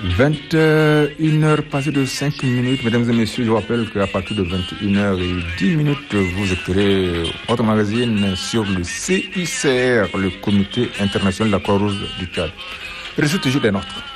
21h passées de 5 minutes. Mesdames et messieurs, je vous rappelle qu'à partir de 21h10, vous écouterez votre magazine sur le CICR, le Comité international de la Croix-Rouge du Tchad. Restez toujours des nôtres.